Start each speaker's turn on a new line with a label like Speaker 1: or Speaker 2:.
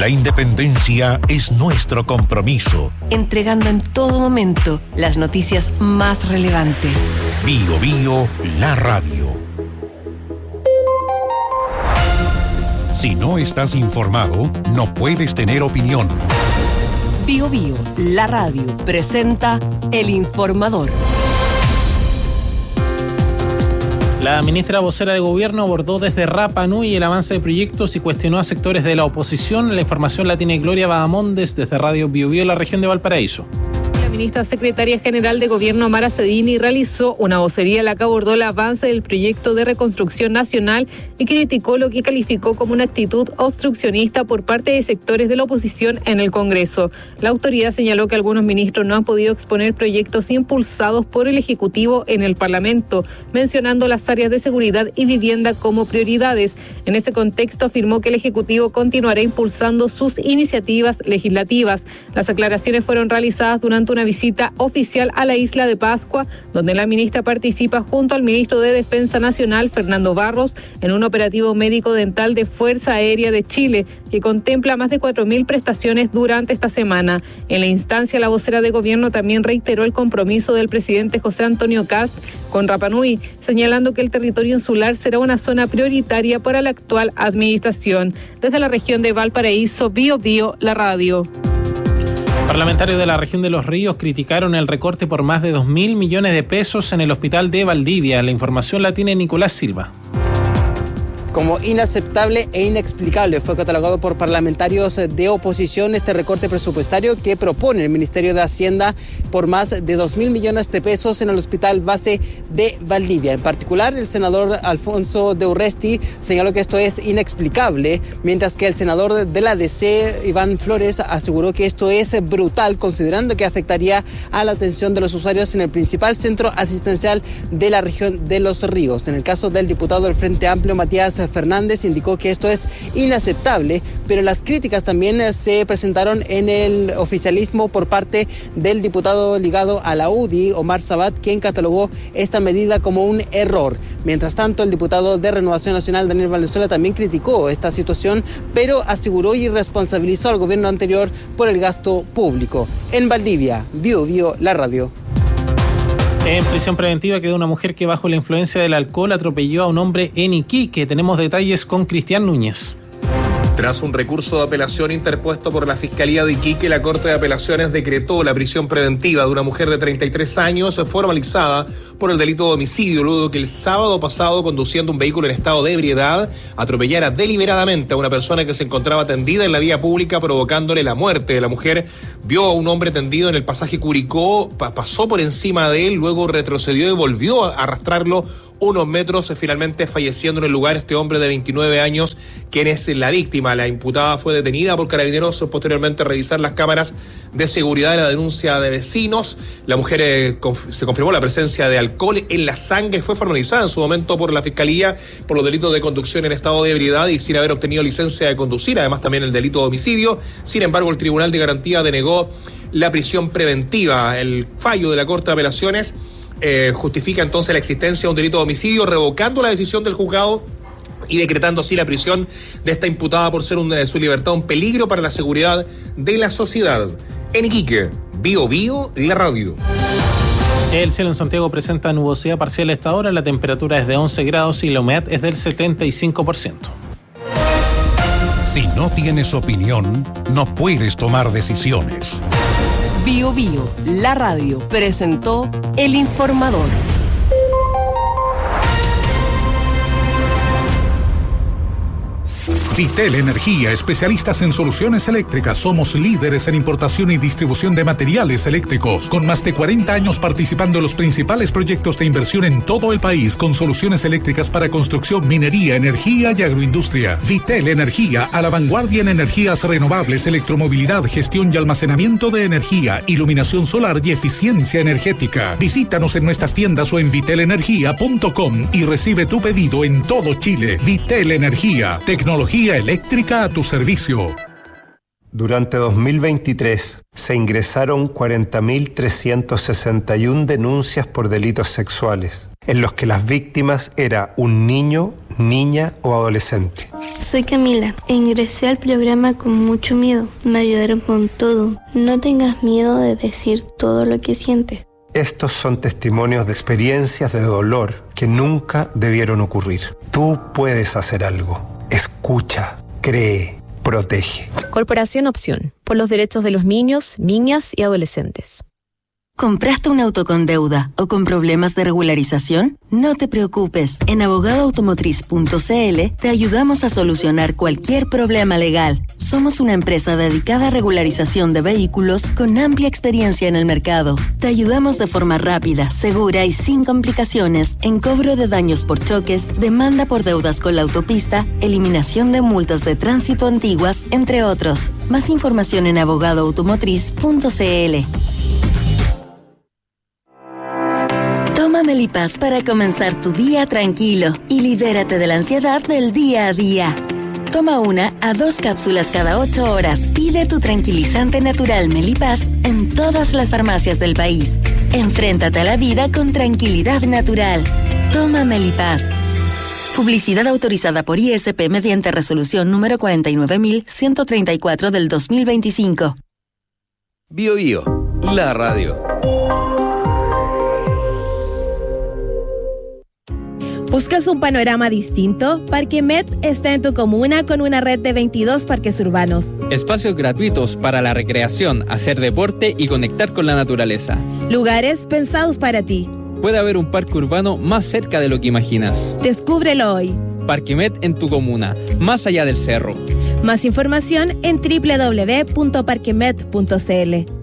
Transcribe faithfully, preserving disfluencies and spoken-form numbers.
Speaker 1: La independencia es nuestro compromiso.
Speaker 2: Entregando en todo momento las noticias más relevantes.
Speaker 1: Bio Bio, la radio. Si no estás informado, no puedes tener opinión.
Speaker 2: Bio Bio, la radio, presenta El Informador.
Speaker 3: La ministra vocera de Gobierno abordó desde Rapa Nui el avance de proyectos y cuestionó a sectores de la oposición. La información la tiene Gloria Bahamondes desde Radio Bio Bio, la región de Valparaíso.
Speaker 4: La ministra secretaria general de Gobierno, Mara Cedini, realizó una vocería en la que abordó el avance del proyecto de reconstrucción nacional y criticó lo que calificó como una actitud obstruccionista por parte de sectores de la oposición en el Congreso. La autoridad señaló que algunos ministros no han podido exponer proyectos impulsados por el Ejecutivo en el Parlamento, mencionando las áreas de seguridad y vivienda como prioridades. En ese contexto afirmó que el Ejecutivo continuará impulsando sus iniciativas legislativas. Las aclaraciones fueron realizadas durante una visita oficial a la isla de Pascua, donde la ministra participa junto al ministro de Defensa Nacional, Fernando Barros, en un operativo médico-dental de Fuerza Aérea de Chile, que contempla más de cuatro mil prestaciones durante esta semana. En la instancia, la vocera de Gobierno también reiteró el compromiso del presidente José Antonio Kast con Rapa Nui, señalando que el territorio insular será una zona prioritaria para la actual administración. Desde la región de Valparaíso, Bio Bio, la radio.
Speaker 3: Parlamentarios de la región de Los Ríos criticaron el recorte por más de dos mil millones de pesos en el hospital de Valdivia. La información la tiene Nicolás Silva.
Speaker 5: Como inaceptable e inexplicable fue catalogado por parlamentarios de oposición este recorte presupuestario que propone el Ministerio de Hacienda por más de dos mil millones de pesos en el hospital base de Valdivia. En particular, el senador Alfonso de Urresti señaló que esto es inexplicable, mientras que el senador de la D C, Iván Flores, aseguró que esto es brutal, considerando que afectaría a la atención de los usuarios en el principal centro asistencial de la región de Los Ríos. En el caso del diputado del Frente Amplio, Matías Fernández, indicó que esto es inaceptable, pero las críticas también se presentaron en el oficialismo por parte del diputado ligado a la U D I, Omar Sabat, quien catalogó esta medida como un error. Mientras tanto, el diputado de Renovación Nacional, Daniel Valenzuela, también criticó esta situación, pero aseguró y responsabilizó al gobierno anterior por el gasto público. En Valdivia, Bio Bio, la radio.
Speaker 3: En prisión preventiva quedó una mujer que bajo la influencia del alcohol atropelló a un hombre en Iquique. Tenemos detalles con Cristian Núñez.
Speaker 6: Tras un recurso de apelación interpuesto por la Fiscalía de Iquique, la Corte de Apelaciones decretó la prisión preventiva de una mujer de treinta y tres años formalizada por el delito de homicidio, luego que el sábado pasado, conduciendo un vehículo en estado de ebriedad, atropellara deliberadamente a una persona que se encontraba tendida en la vía pública, provocándole la muerte. La mujer vio a un hombre tendido en el pasaje Curicó, pasó por encima de él, luego retrocedió y volvió a arrastrarlo unos metros, finalmente falleciendo en el lugar este hombre de veintinueve años, quien es la víctima. La imputada fue detenida por carabineros, posteriormente a revisar las cámaras de seguridad de la denuncia de vecinos. La mujer eh, conf- se confirmó la presencia de alcohol en la sangre, fue formalizada en su momento por la Fiscalía por los delitos de conducción en estado de ebriedad y sin haber obtenido licencia de conducir, además también el delito de homicidio. Sin embargo, el Tribunal de Garantía denegó la prisión preventiva. El fallo de la Corte de Apelaciones Eh, justifica entonces la existencia de un delito de homicidio, revocando la decisión del juzgado y decretando así la prisión de esta imputada por ser un, de su libertad un peligro para la seguridad de la sociedad. En Iquique, Bio Bio, la radio.
Speaker 3: El cielo en Santiago presenta nubosidad parcial a esta hora, la temperatura es de once grados y la humedad es del setenta y cinco por ciento.
Speaker 1: Si no tienes opinión, no puedes tomar decisiones.
Speaker 2: Bio Bio, la radio, presentó El Informador.
Speaker 7: Vitel Energía, especialistas en soluciones eléctricas. Somos líderes en importación y distribución de materiales eléctricos, con más de cuarenta años participando en los principales proyectos de inversión en todo el país, con soluciones eléctricas para construcción, minería, energía y agroindustria. Vitel Energía, a la vanguardia en energías renovables, electromovilidad, gestión y almacenamiento de energía, iluminación solar y eficiencia energética. Visítanos en nuestras tiendas o en vitel energía punto com y recibe tu pedido en todo Chile. Vitel Energía, tecnología eléctrica a tu servicio.
Speaker 8: Durante dos mil veintitrés se ingresaron cuarenta mil trescientas sesenta y una denuncias por delitos sexuales, en los que las víctimas era un niño, niña o adolescente.
Speaker 9: Soy Camila e ingresé al programa con mucho miedo. Me ayudaron con todo. No tengas miedo de decir todo lo que sientes.
Speaker 8: Estos son testimonios de experiencias de dolor que nunca debieron ocurrir. Tú puedes hacer algo. Escucha, cree, protege.
Speaker 10: Corporación Opción, por los derechos de los niños, niñas y adolescentes.
Speaker 11: ¿Compraste un auto con deuda o con problemas de regularización? No te preocupes. En abogado automotriz punto c l te ayudamos a solucionar cualquier problema legal. Somos una empresa dedicada a regularización de vehículos con amplia experiencia en el mercado. Te ayudamos de forma rápida, segura y sin complicaciones en cobro de daños por choques, demanda por deudas con la autopista, eliminación de multas de tránsito antiguas, entre otros. Más información en abogado automotriz punto c l. Toma Melipaz para comenzar tu día tranquilo y libérate de la ansiedad del día a día. Toma una a dos cápsulas cada ocho horas. Pide tu tranquilizante natural Melipaz en todas las farmacias del país. Enfréntate a la vida con tranquilidad natural. Toma Melipaz. Publicidad autorizada por I S P mediante resolución número cuarenta y nueve mil ciento treinta y cuatro del dos mil veinticinco.
Speaker 12: Bio Bio, la radio.
Speaker 13: ¿Buscas un panorama distinto? Parquemet está en tu comuna con una red de veintidós parques urbanos.
Speaker 14: Espacios gratuitos para la recreación, hacer deporte y conectar con la naturaleza.
Speaker 13: Lugares pensados para ti.
Speaker 14: Puede haber un parque urbano más cerca de lo que imaginas.
Speaker 13: Descúbrelo hoy.
Speaker 14: Parquemet en tu comuna, más allá del cerro.
Speaker 13: Más información en doble u doble u doble u punto parquemet punto c l.